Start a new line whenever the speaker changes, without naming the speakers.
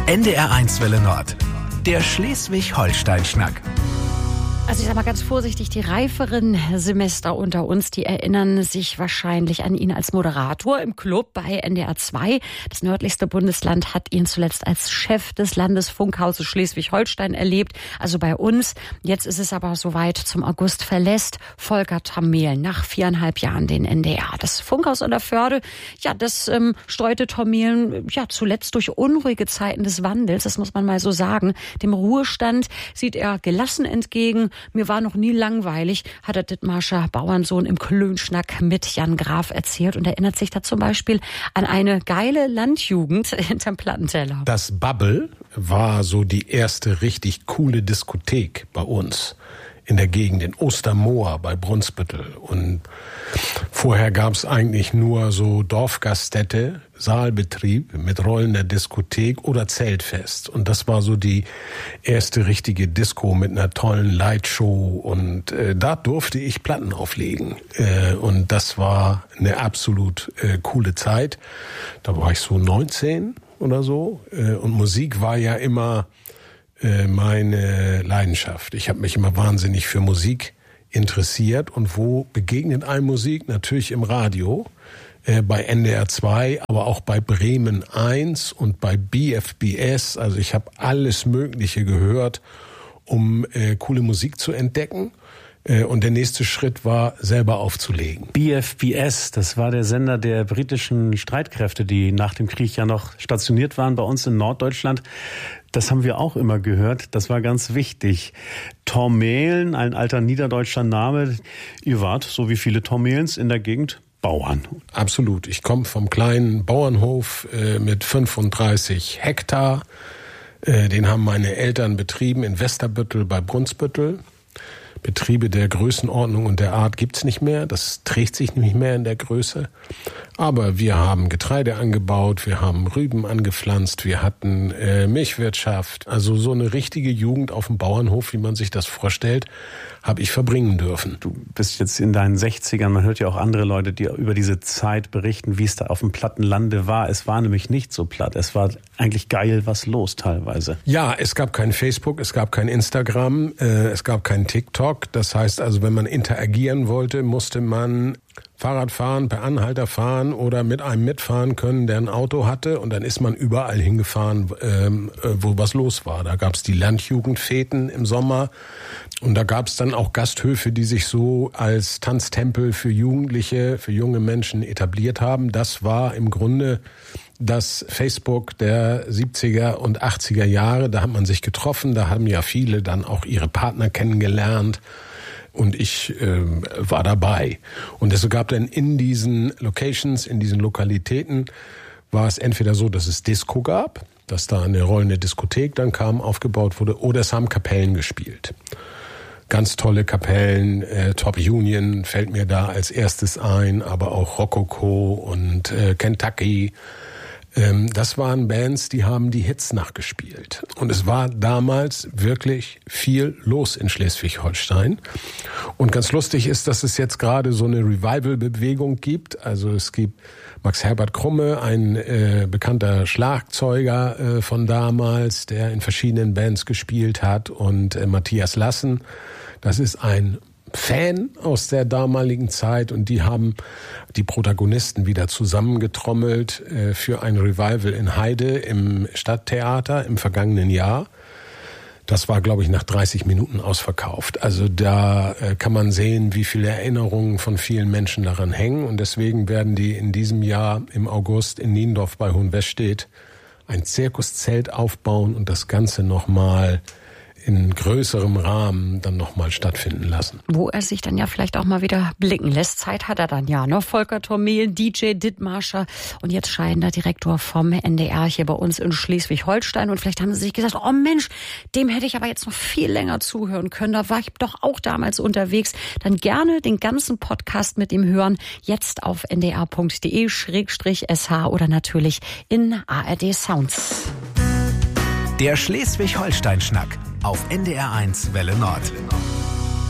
NDR1 Welle Nord. Der Schleswig-Holstein-Schnack.
Also ich sag mal ganz vorsichtig, die reiferen Semester unter uns, die erinnern sich wahrscheinlich an ihn als Moderator im Club bei NDR 2. Das nördlichste Bundesland hat ihn zuletzt als Chef des Landesfunkhauses Schleswig-Holstein erlebt, also bei uns. Jetzt ist es aber soweit, zum August verlässt Volker Tormehlen nach 4,5 Jahren den NDR. Das Funkhaus an der Förde, ja, das steuerte Tormehlen ja zuletzt durch unruhige Zeiten des Wandels, das muss man mal so sagen. Dem Ruhestand sieht er gelassen entgegen. Mir war noch nie langweilig, hat der Dithmarscher Bauernsohn im Klönschnack mit Jan Graf erzählt und erinnert sich da zum Beispiel an eine geile Landjugend hinterm Plattenteller.
Das Bubble war so die erste richtig coole Diskothek bei uns in der Gegend, in Ostermoor bei Brunsbüttel. Und vorher gab es eigentlich nur so Dorfgaststätte, Saalbetrieb mit rollender Diskothek oder Zeltfest. Und das war so die erste richtige Disco mit einer tollen Lightshow. Und da durfte ich Platten auflegen. Und das war eine absolut coole Zeit. Da war ich so 19 oder so. Und Musik war ja immer meine Leidenschaft. Ich habe mich immer wahnsinnig für Musik interessiert. Und wo begegnet einem Musik? Natürlich im Radio, bei NDR 2, aber auch bei Bremen 1 und bei BFBS. Also ich habe alles Mögliche gehört, um coole Musik zu entdecken. Und der nächste Schritt war, selber aufzulegen.
BFBS, das war der Sender der britischen Streitkräfte, die nach dem Krieg ja noch stationiert waren bei uns in Norddeutschland. Das haben wir auch immer gehört. Das war ganz wichtig. Tormehlen, ein alter niederdeutscher Name. Ihr wart, so wie viele Tormehlens in der Gegend, Bauern.
Absolut. Ich komme vom kleinen Bauernhof mit 35 Hektar. Den haben meine Eltern betrieben in Westerbüttel bei Brunsbüttel. Betriebe der Größenordnung und der Art gibt's nicht mehr. Das trägt sich nicht mehr in der Größe. Aber wir haben Getreide angebaut, wir haben Rüben angepflanzt, wir hatten Milchwirtschaft. Also so eine richtige Jugend auf dem Bauernhof, wie man sich das vorstellt, habe ich verbringen dürfen.
Du bist jetzt in deinen 60ern. Man hört ja auch andere Leute, die über diese Zeit berichten, wie es da auf dem platten Lande war. Es war nämlich nicht so platt. Es war eigentlich geil was los teilweise.
Ja, es gab kein Facebook, es gab kein Instagram, es gab kein TikTok. Das heißt also, wenn man interagieren wollte, musste man Fahrrad fahren, per Anhalter fahren oder mit einem mitfahren können, der ein Auto hatte. Und dann ist man überall hingefahren, wo was los war. Da gab es die Landjugendfeten im Sommer. Und da gab es dann auch Gasthöfe, die sich so als Tanztempel für Jugendliche, für junge Menschen etabliert haben. Das war im Grunde das Facebook der 70er und 80er Jahre. Da hat man sich getroffen, da haben ja viele dann auch ihre Partner kennengelernt. Und ich war dabei. Und es gab dann in diesen Locations, in diesen Lokalitäten, war es entweder so, dass es Disco gab, dass da eine rollende Diskothek dann kam, aufgebaut wurde, oder es haben Kapellen gespielt. Ganz tolle Kapellen, Top Union fällt mir da als erstes ein, aber auch Rococo und Kentucky. Das waren Bands, die haben die Hits nachgespielt. Und es war damals wirklich viel los in Schleswig-Holstein. Und ganz lustig ist, dass es jetzt gerade so eine Revival-Bewegung gibt. Also es gibt Max Herbert Krumme, ein bekannter Schlagzeuger von damals, der in verschiedenen Bands gespielt hat. Und Matthias Lassen, das ist ein Fan aus der damaligen Zeit, und die haben die Protagonisten wieder zusammengetrommelt für ein Revival in Heide im Stadttheater im vergangenen Jahr. Das war, glaube ich, nach 30 Minuten ausverkauft. Also da kann man sehen, wie viele Erinnerungen von vielen Menschen daran hängen. Und deswegen werden die in diesem Jahr im August in Niendorf bei Hohenwestedt ein Zirkuszelt aufbauen und das Ganze nochmal in größerem Rahmen dann nochmal stattfinden lassen.
Wo er sich dann ja vielleicht auch mal wieder blicken lässt. Zeit hat er dann ja, ne? Volker Tormehlen, DJ Dithmarscher und jetzt scheidender Direktor vom NDR hier bei uns in Schleswig-Holstein. Und vielleicht haben Sie sich gesagt, oh Mensch, dem hätte ich aber jetzt noch viel länger zuhören können. Da war ich doch auch damals unterwegs. Dann gerne den ganzen Podcast mit ihm hören. Jetzt auf ndr.de/sh oder natürlich in ARD Sounds.
Der Schleswig-Holstein-Schnack auf NDR1 Welle Nord.